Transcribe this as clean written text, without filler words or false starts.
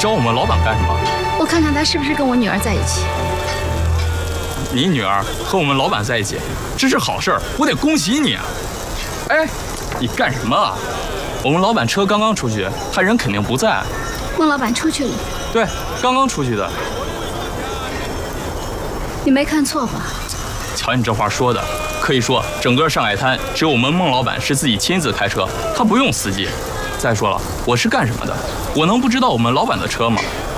找我们老板干什么？ 我看看他是不是跟我女儿在一起。 你女儿和我们老板在一起，这是好事儿，我得恭喜你啊！哎，你干什么啊？我们老板车刚刚出去，他人肯定不在。 孟老板出去了？ 对，刚刚出去的。 你没看错吧？ 瞧你这话说的，可以说整个上海滩只有我们孟老板是自己亲自开车，他不用司机。再说了，我是干什么的？我能不知道我们老板的车吗？